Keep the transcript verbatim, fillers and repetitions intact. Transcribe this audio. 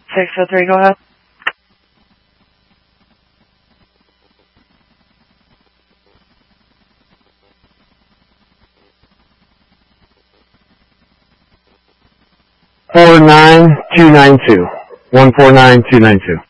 six oh three, go ahead. Four nine two nine two. One four nine two nine two.